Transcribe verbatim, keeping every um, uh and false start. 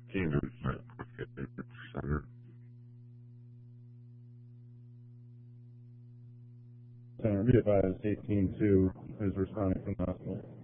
Keenan at Center. Center, be advised, eighteen two is responding from the hospital.